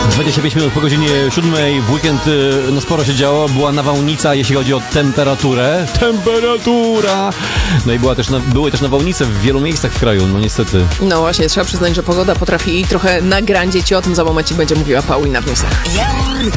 25 minut po godzinie 7 w weekend no sporo się działo, była nawałnica, jeśli chodzi o temperaturę. Temperatura! No i były też nawałnice w wielu miejscach w kraju, no niestety. No właśnie, trzeba przyznać, że pogoda potrafi trochę nagrandzić i o tym za momencik będzie mówiła Paulina w newsach.